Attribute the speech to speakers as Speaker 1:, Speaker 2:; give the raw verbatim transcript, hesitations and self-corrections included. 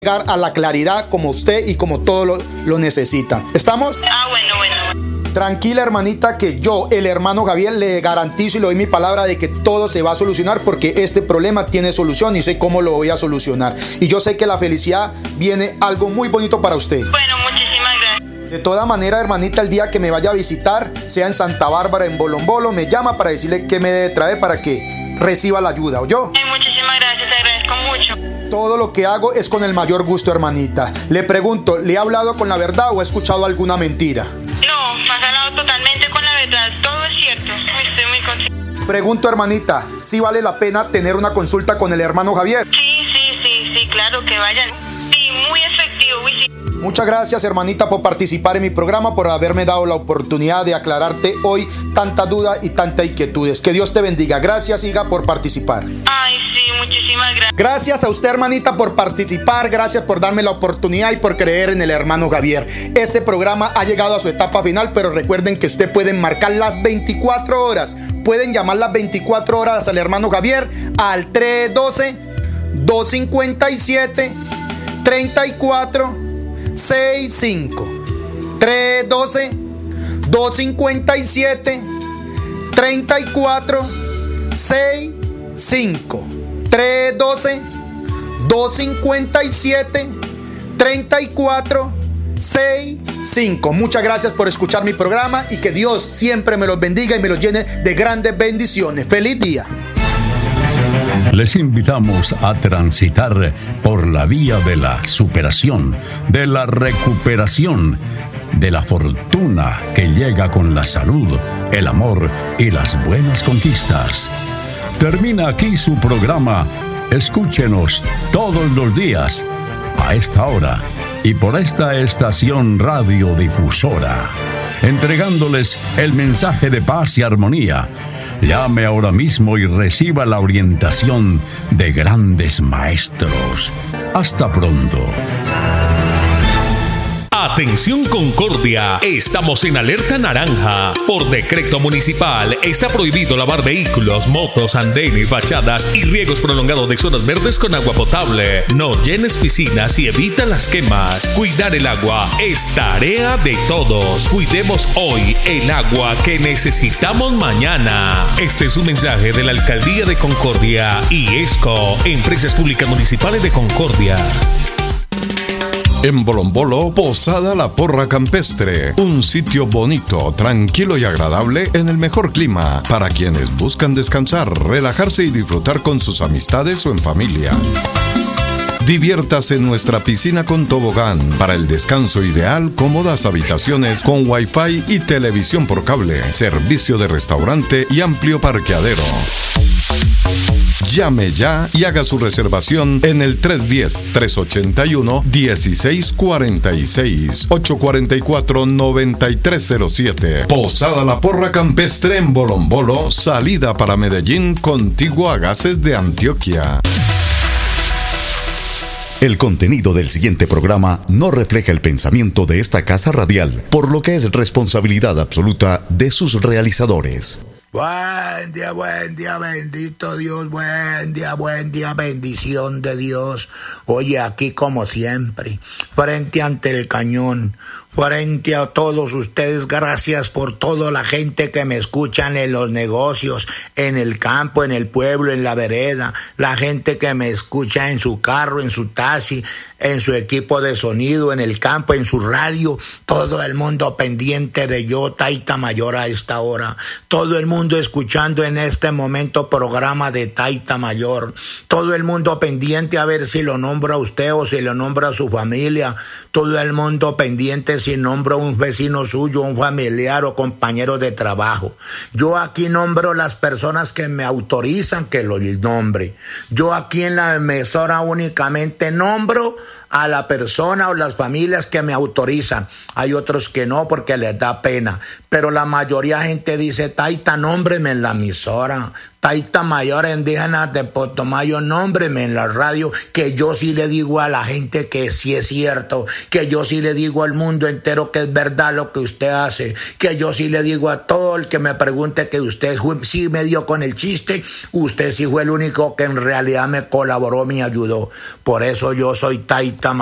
Speaker 1: llegar a la claridad como usted y como todo lo, lo necesita. ¿Estamos?
Speaker 2: Ah, bueno, bueno.
Speaker 1: Tranquila, hermanita, que yo, el hermano Javier, le garantizo y le doy mi palabra de que todo se va a solucionar, porque este problema tiene solución y sé cómo lo voy a solucionar. Y yo sé que la felicidad viene algo muy bonito para usted.
Speaker 2: Bueno, muchísimas gracias.
Speaker 1: De toda manera, hermanita, el día que me vaya a visitar, sea en Santa Bárbara, en Bolombolo, me llama para decirle qué me debe traer para que reciba la ayuda, ¿oyó?
Speaker 2: Ay, muchísimas gracias, te agradezco mucho.
Speaker 1: Todo lo que hago es con el mayor gusto, hermanita. Le pregunto, ¿le he hablado con la verdad o he escuchado alguna mentira?
Speaker 2: No, me has hablado totalmente con la verdad, todo es cierto, estoy muy consciente.
Speaker 1: Pregunto, hermanita, ¿sí vale la pena tener una consulta con el hermano Javier?
Speaker 2: Sí, sí, sí, sí, claro, que vayan. Sí, muy efectivo, uy, sí.
Speaker 1: Muchas gracias, hermanita, por participar en mi programa, por haberme dado la oportunidad de aclararte hoy tanta duda y tanta inquietudes. Que Dios te bendiga. Gracias, Iga, por participar.
Speaker 2: Ay, sí, muchísimas gracias.
Speaker 1: Gracias a usted, hermanita, por participar. Gracias por darme la oportunidad y por creer en el hermano Javier. Este programa ha llegado a su etapa final, pero recuerden que usted pueden marcar las veinticuatro horas. Pueden llamar las veinticuatro horas al hermano Javier al tres uno dos, dos cinco siete, tres cuatro seis cinco. tres uno dos, dos cinco siete, tres cuatro seis cinco. tres uno dos, dos cinco siete, tres cuatro seis cinco. Muchas gracias por escuchar mi programa y que Dios siempre me los bendiga y me los llene de grandes bendiciones. ¡Feliz día!
Speaker 3: Les invitamos a transitar por la vía de la superación, de la recuperación, de la fortuna que llega con la salud, el amor y las buenas conquistas. Termina aquí su programa. Escúchenos todos los días, a esta hora y por esta estación radiodifusora, entregándoles el mensaje de paz y armonía. Llame ahora mismo y reciba la orientación de grandes maestros. Hasta pronto.
Speaker 4: Atención Concordia, estamos en alerta naranja. Por decreto municipal está prohibido lavar vehículos, motos, andenes, fachadas y riegos prolongados de zonas verdes con agua potable. No llenes piscinas y evita las quemas. Cuidar el agua es tarea de todos. Cuidemos hoy el agua que necesitamos mañana. Este es un mensaje de la Alcaldía de Concordia y ESCO, Empresas Públicas Municipales de Concordia.
Speaker 5: En Bolombolo, Posada La Porra Campestre, un sitio bonito, tranquilo y agradable en el mejor clima para quienes buscan descansar, relajarse y disfrutar con sus amistades o en familia. Diviértase en nuestra piscina con tobogán. Para el descanso ideal, cómodas habitaciones con wifi y televisión por cable, servicio de restaurante y amplio parqueadero. Llame ya y haga su reservación en el tres uno cero, tres ocho uno, uno seis cuatro seis, ocho cuatro cuatro, nueve tres cero siete. Posada La Porra Campestre en Bolombolo, salida para Medellín, contiguo a Gases de Antioquia.
Speaker 6: El contenido del siguiente programa no refleja el pensamiento de esta casa radial, por lo que es responsabilidad absoluta de sus realizadores.
Speaker 7: Buen día, buen día, bendito Dios, buen día, buen día, bendición de Dios. Oye, aquí como siempre, frente ante el cañón, frente a todos ustedes, gracias por toda la gente que me escuchan en los negocios, en el campo, en el pueblo, en la vereda, la gente que me escucha en su carro, en su taxi, en su equipo de sonido, en el campo, en su radio, todo el mundo pendiente de yo, Taita Mayor, a esta hora, todo el mundo escuchando en este momento programa de Taita Mayor, todo el mundo pendiente a ver si lo nombra usted o si lo nombra a su familia, todo el mundo pendiente si nombra a un vecino suyo, un familiar o compañero de trabajo. Yo aquí nombro las personas que me autorizan que lo nombre. Yo aquí en la emisora únicamente nombro a la persona o las familias que me autorizan. Hay otros que no porque les da pena, pero la mayoría de gente dice, Taita, no nómbreme en la emisora. Taita Mayor Indígenas de Putumayo, nómbreme en la radio, que yo sí le digo a la gente que sí es cierto, que yo sí le digo al mundo entero que es verdad lo que usted hace, que yo sí le digo a todo el que me pregunte que usted sí me dio con el chiste, usted sí fue el único que en realidad me colaboró, me ayudó. Por eso yo soy Taita Mayor.